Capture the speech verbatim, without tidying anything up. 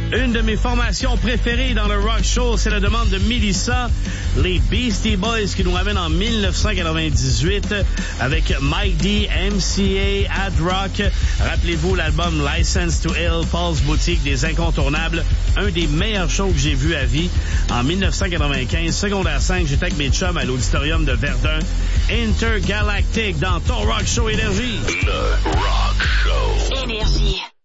Une de mes formations préférées dans le rock show, c'est la demande de Mélissa, les Beastie Boys qui nous ramènent en dix-neuf cent quatre-vingt-dix-huit avec Mike D, M C A, Ad Rock. Rappelez-vous l'album License to Ill, Paul's Boutique, des incontournables. Un des meilleurs shows que j'ai vu à vie. En dix-neuf cent quatre-vingt-quinze, secondaire cinq, j'étais avec mes chums à l'auditorium de Verdun. Intergalactic dans ton Rock Show Énergie. Le Rock Show. Énergie.